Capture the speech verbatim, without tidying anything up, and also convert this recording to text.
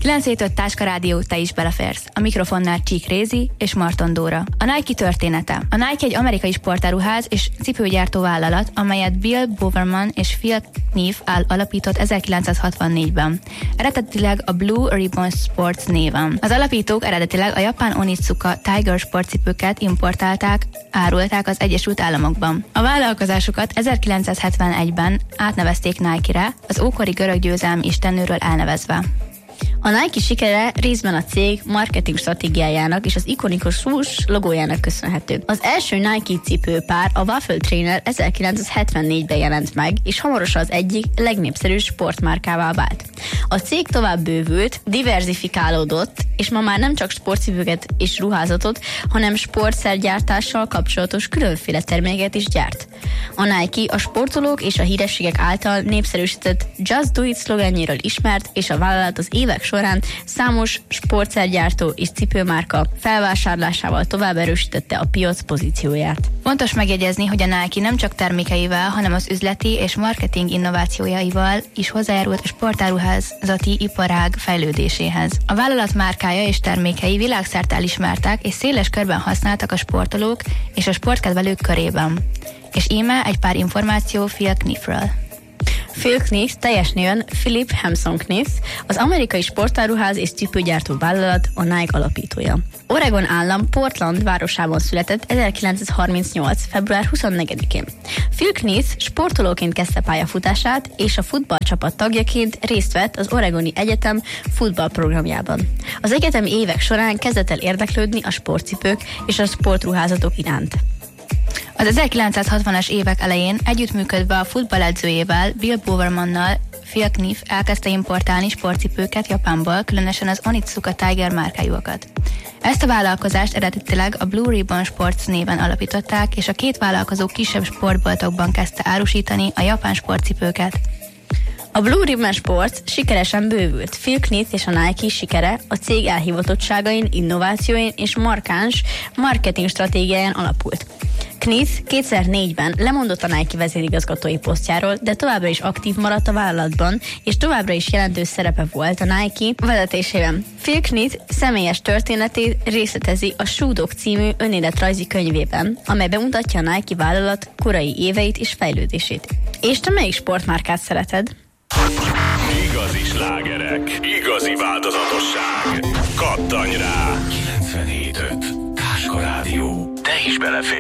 kilenc hét öt Táska Rádió, te is beleférsz. A mikrofonnál Csík Rézi és Marton Dóra. A Nike története. A Nike egy amerikai sportáruház és cipőgyártó vállalat, amelyet Bill Bowerman és Phil Knight alapított ezerkilencszázhatvannégyben. Eredetileg a Blue Ribbon Sports néven. Az alapítók eredetileg a japán Onitsuka Tiger sportcipőket importálták, árulták az Egyesült Államokban. A vállalkozásukat ezerkilencszázhetvenegyben átnevezték Nike-re, az ókori görög győzelmi istennőről elnevezve. A Nike sikere részben a cég marketing stratégiájának és az ikonikus swoosh logójának köszönhető. Az első Nike cipőpár, a Waffle Trainer ezerkilencszázhetvennégyben jelent meg, és hamarosan az egyik legnépszerűbb sportmárkává vált. A cég tovább bővült, diverzifikálódott, és ma már nem csak sportcipőket és ruházatot, hanem sportszergyártással kapcsolatos különféle terméket is gyárt. A Nike a sportolók és a hírességek által népszerűsített Just Do It szlogenjéről ismert, és a vállalat az évek során számos sportszergyártó és cipőmárka felvásárlásával tovább erősítette a piac pozícióját. Fontos megjegyezni, hogy a Nike nem csak termékeivel, hanem az üzleti és marketing innovációjaival is hozzájárult a sportáruházati iparág fejlődéséhez. A vállalat márkája és termékei világszerte elismertek és széles körben használtak a sportolók és a sportkedvelők körében. És íme egy pár információ Phil Knightről. Phil Knight teljes néven Philip Hampson Knight, az amerikai sportáruház és cipőgyártó vállalat, a Nike alapítója. Oregon állam Portland városában született ezerkilencszázharmincnyolc. február huszonnegyedikén. Phil Knight sportolóként kezdte pályafutását, és a futballcsapat tagjaként részt vett az Oregoni Egyetem futballprogramjában. Az egyetemi évek során kezdett el érdeklődni a sportcipők és a sportruházatok iránt. Az ezerkilencszázhatvanas évek elején együttműködve a futballedzőjével, Bill Bowermannal, Phil Knight elkezdte importálni sportcipőket Japánból, különösen az Onitsuka Tiger márkájúakat. Ezt a vállalkozást eredetileg a Blue Ribbon Sports néven alapították, és a két vállalkozó kisebb sportboltokban kezdte árusítani a japán sportcipőket. A Blue Ribbon Sports sikeresen bővült. Phil Knight és a Nike sikere a cég elhivatottságain, innovációin és markáns marketing stratégiáján alapult. Knight kétezer-négyben lemondott a Nike vezérigazgatói posztjáról, de továbbra is aktív maradt a vállalatban, és továbbra is jelentős szerepe volt a Nike vezetésében. Phil Knight személyes történetét részletezi a Shoe Dog című önéletrajzi könyvében, amely bemutatja a Nike vállalat korai éveit és fejlődését. És te melyik sportmárkát szereted? Igazi slágerek, igazi változatosság. Kattanj rá! kilencvenhét öt Táska Rádió. Te is beleférsz.